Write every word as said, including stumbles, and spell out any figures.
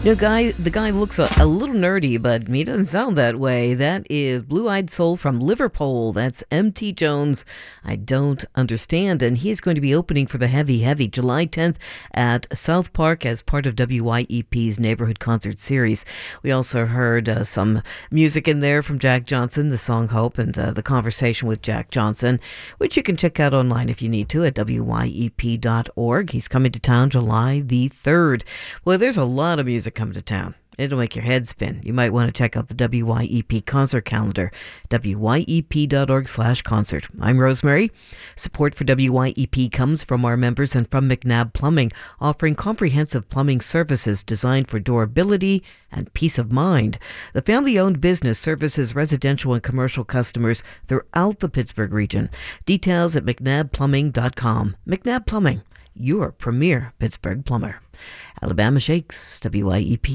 You know, guy, the guy looks a, a little nerdy, but he doesn't sound that way. That is Blue Eyed Soul from Liverpool. That's M T Jones. I don't understand. And he is going to be opening for the Heavy Heavy July tenth at South Park as part of W Y E P's Neighborhood Concert Series. We also heard uh, some music in there from Jack Johnson, the song Hope, and uh, the conversation with Jack Johnson, which you can check out online if you need to at W Y E P dot org. He's coming to town July the third. Well, there's a lot of music coming to town. It'll make your head spin. You might want to check out the W Y E P concert calendar, W Y E P dot org slash concert. I'm Rosemary. Support for W Y E P comes from our members and from McNabb Plumbing, offering comprehensive plumbing services designed for durability and peace of mind. The family-owned business services residential and commercial customers throughout the Pittsburgh region. Details at mcnabb plumbing dot com. McNabb Plumbing, your premier Pittsburgh plumber. Alabama Shakes, W Y E P.